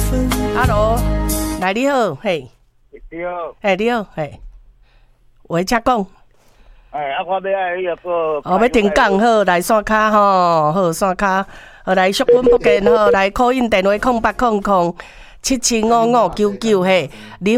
Hello， 来你好，嘿， 你好， 嘿你好，嘿，喂，请讲。 我要迄个要停讲好，来线卡吼，好线卡，好来淑君福建好，来call in电话0800775599嘿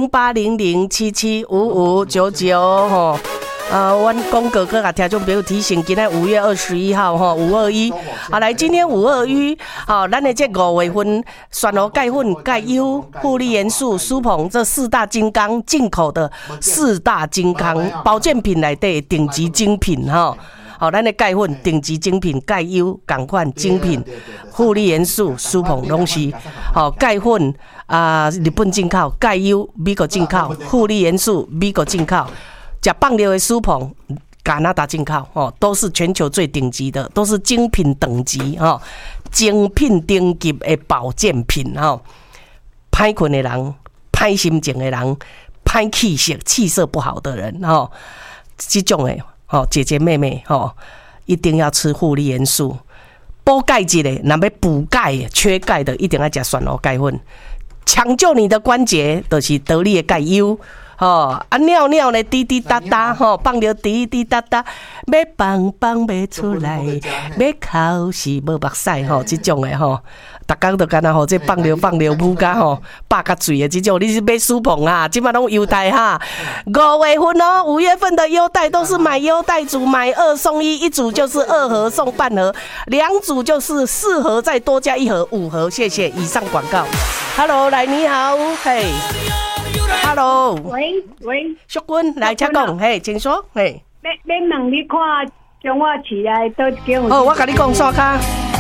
，0800775599吼。阮广告搁甲听众朋友提醒，今天5月21号吼521，来今天521，咱的这5月份选罗钙粉、钙优、护理元素、舒鹏这4大金刚进口的4大金刚保健品内底顶级精品吼。咱的钙粉顶级精品，钙优同款精品，护理元素、舒鹏拢是钙粉日本进口，钙优美国进口，护理元素美国进口。吃放疗的舒鹏，加拿大进口都是全球最顶级的，都是精品等级精品顶级的保健品歹困的人、歹心情的人、歹气色、气色不好的人这种的姐姐妹妹一定要吃护理元素。补钙质的，若要补钙缺钙的，一定要吃选罗钙粉。抢救你的关节，就是得力的钙优。尿尿呢滴滴答答，放尿滴滴答答，要放不出来，要哭是无目屎这种的逐工都干那这放尿母甲饱甲嘴的这种，你是买舒鹏啊？即摆拢优待哈，5月份5月份的优待都是买优待组，买2送1，一组就是2盒送半盒，2组就是4盒再多加1盒5盒。谢谢，以上广告。Hello， 来你好，嘿。Hello， 喂， 淑君来请讲，嘿，请说，嘿。 要问你看，将我起来倒一间。 好，我甲你讲线卡。